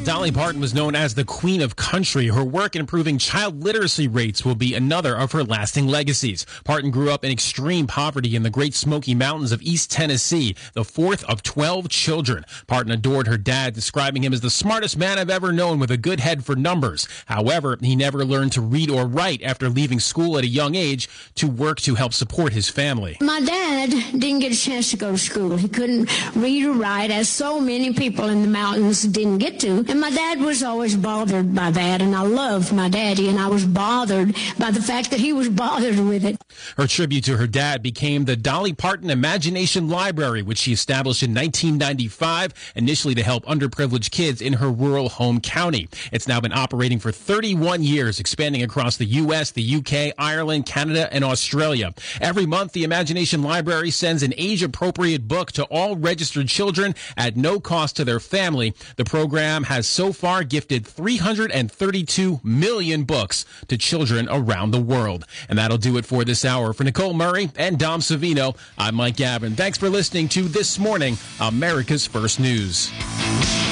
Dolly Parton was known as the Queen of Country. Her work in improving child literacy rates will be another of her lasting legacies. Parton grew up in extreme poverty in the Great Smoky Mountains of East Tennessee, the fourth of 12 children. Parton adored her dad, describing him as the smartest man I've ever known with a good head for numbers. However, he never learned to read or write after leaving school at a young age to work to help support his family. My dad didn't get a chance to go to school. He couldn't read or write, as so many people in the mountains didn't get to. And my dad was always bothered by that, and I loved my daddy, and I was bothered by the fact that he was bothered with it. Her tribute to her dad became the Dolly Parton Imagination Library, which she established in 1995, initially to help underprivileged kids in her rural home county. It's now been operating for 31 years, expanding across the U.S., the UK, Ireland, Canada, and Australia. Every month, the Imagination Library sends an age-appropriate book to all registered children at no cost to their family. The program has so far gifted 332 million books to children around the world. And that'll do it for this hour. For Nicole Murray and Dom Savino, I'm Mike Gavin. Thanks for listening to This Morning, America's First News.